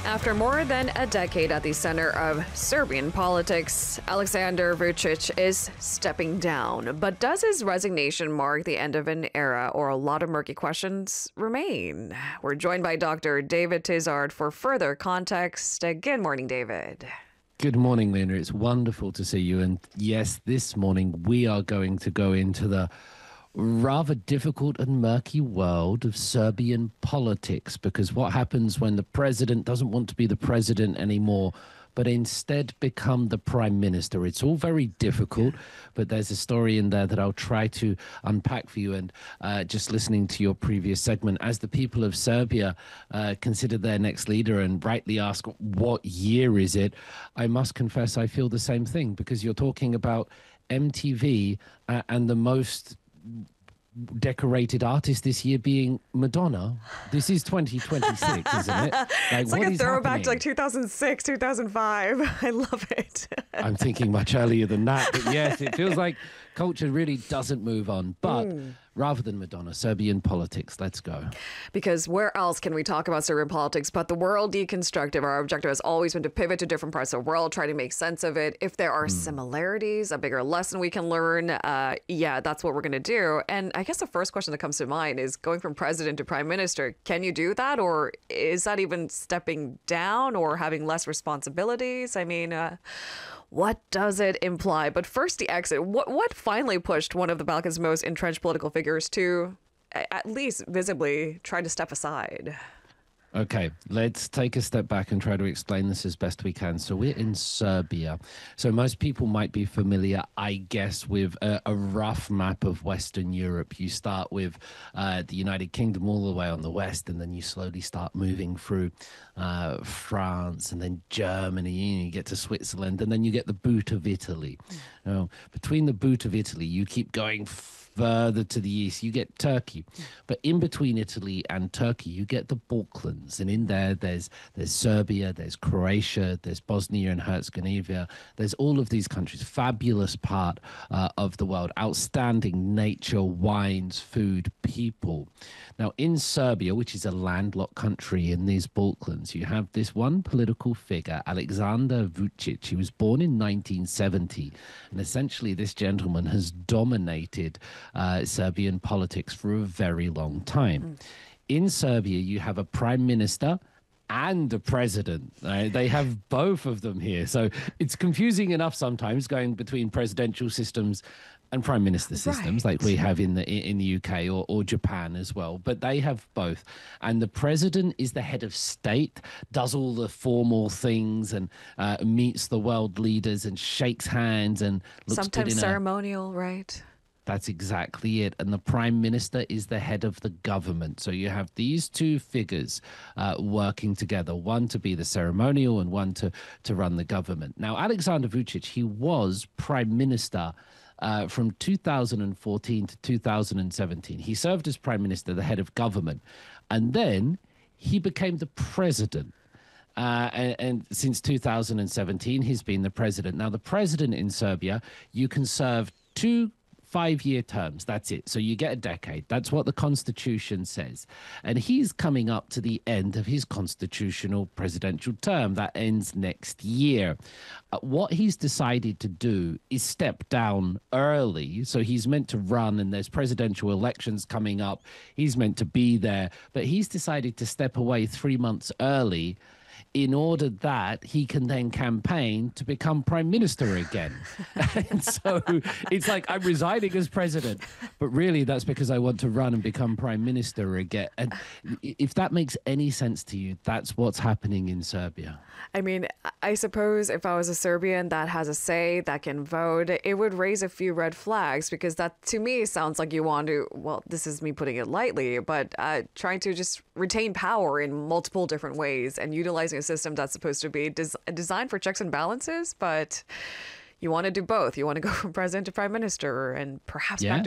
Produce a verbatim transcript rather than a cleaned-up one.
After more than a decade at the center of Serbian politics, Aleksandar Vučić is stepping down. But does his resignation mark the end of an era, or a lot of murky questions remain? We're joined by Doctor David Tizard for further context. Uh, Good morning, David. Good morning, Lena. It's wonderful to see you. And yes, this morning we are going to go into the rather difficult and murky world of Serbian politics, because what happens when the president doesn't want to be the president anymore, but instead become the prime minister? It's all very difficult, but there's a story in there that I'll try to unpack for you. And uh, just listening to your previous segment, as the people of Serbia uh, consider their next leader and rightly ask, what year is it? I must confess I feel the same thing, because you're talking about M T V uh, and the most decorated artist this year being Madonna. This is twenty twenty-six, isn't it? Like, it's like a throwback happening? to like two thousand six, two thousand five. I love it. I'm thinking much earlier than that, but yes, it feels like culture really doesn't move on. But mm. rather than Madonna, Serbian politics, let's go. Because where else can we talk about Serbian politics but the world deconstructive? Our objective has always been to pivot to different parts of the world, try to make sense of it. If there are mm. similarities, a bigger lesson we can learn, uh, yeah, that's what we're going to do. And I guess the first question that comes to mind is, going from president to prime minister, can you do that? Or is that even stepping down or having less responsibilities? I mean, uh, what does it imply? But first, the exit. What what finally pushed one of the Balkans' most entrenched political figures to, at least visibly, try to step aside? Okay, let's take a step back and try to explain this as best we can. So we're in Serbia. So most people might be familiar, I guess, with a, a rough map of Western Europe. You start with uh, the United Kingdom all the way on the west, and then you slowly start moving through uh, France and then Germany, and you get to Switzerland, and then you get the boot of Italy. Mm. Now, between the boot of Italy, you keep going further to the east, you get Turkey. But in between Italy and Turkey, you get the Balkans. And in there, there's there's Serbia, there's Croatia, there's Bosnia and Herzegovina. There's all of these countries. Fabulous part uh, of the world. Outstanding nature, wines, food, people. Now, in Serbia, which is a landlocked country in these Balkans, you have this one political figure, Aleksandar Vučić. He was born in nineteen seventy. And essentially, this gentleman has dominated Uh, Serbian politics for a very long time. Mm. In Serbia, you have a prime minister and a president. Uh, they have both of them here. So it's confusing enough sometimes going between presidential systems and prime minister systems, right, like we have in the in the U K or, or Japan as well. But they have both. And the president is the head of state, does all the formal things, and uh, meets the world leaders and shakes hands and looks sometimes good in ceremonial, a, right? That's exactly it. And the prime minister is the head of the government. So you have these two figures uh, working together, one to be the ceremonial and one to, to run the government. Now, Aleksandar Vučić, he was prime minister uh, from two thousand fourteen to two thousand seventeen. He served as prime minister, the head of government. And then he became the president. Uh, and, and since two thousand seventeen, he's been the president. Now, the president in Serbia, you can serve two five-year terms. That's it. So you get a decade. That's what the Constitution says. And he's coming up to the end of his constitutional presidential term. That ends next year. Uh, what he's decided to do is step down early. So he's meant to run, and there's presidential elections coming up. He's meant to be there. But he's decided to step away three months early in order that he can then campaign to become prime minister again. And so it's like, I'm resigning as president, but really that's because I want to run and become prime minister again. And if that makes any sense to you, that's what's happening in Serbia. I mean, I suppose if I was a Serbian that has a say, that can vote, it would raise a few red flags, because that to me sounds like you want to, well, this is me putting it lightly, but uh, trying to just retain power in multiple different ways and utilizing a system that's supposed to be des- designed for checks and balances, but you want to do both. You want to go from president to prime minister and perhaps yeah. back to